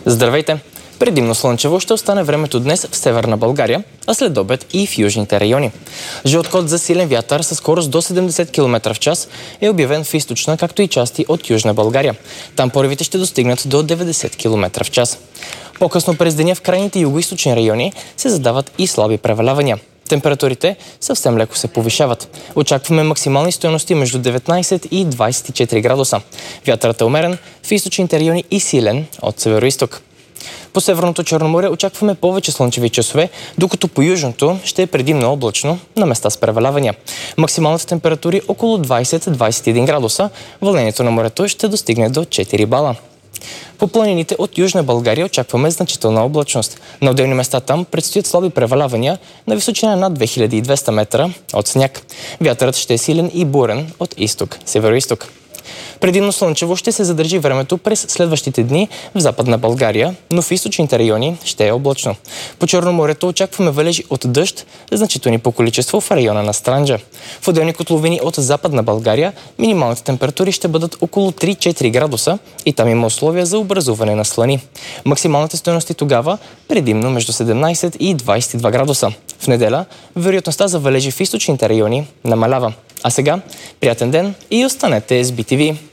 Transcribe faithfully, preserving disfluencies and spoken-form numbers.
Здравейте! Предимно слънчево ще остане времето днес в северна България, а след обед и в южните райони. Жълт код за силен вятър със скорост до седемдесет километра в час е обявен в източна, както и части от южна България. Там поривите ще достигнат до деветдесет километра в час. По-късно през деня в крайните югоизточни райони се задават и слаби превалявания. Температурите съвсем леко се повишават. Очакваме максимални стойности между деветнадесет и двадесет и четири градуса. Вятърът е умерен в източните райони и силен от северо-изток. По Северното Черноморие очакваме повече слънчеви часове, докато по южното ще е предимно облачно, на места с превалявания. Максималните температури около двадесет до двадесет и един градуса, вълнението на морето ще достигне до четири бала. По планините от Южна България очакваме значителна облачност. На отделни места там предстоят слаби превалявания на височина над две хиляди и двеста метра от сняг. Вятърът ще е силен и бурен от изток, северо-изток. Предимно слънчево ще се задържи времето през следващите дни в Западна България, но в източните райони ще е облачно. По Черноморието очакваме валежи от дъжд, значителни по количество в района на Странджа. В отделни котловини от Западна България минималните температури ще бъдат около три до четири градуса и там има условия за образуване на слани. Максималните стойности тогава предимно между седемнадесет и двадесет и два градуса. В неделя вероятността за валежи в източните райони намалява. А сега приятен ден и останете с би ти ви!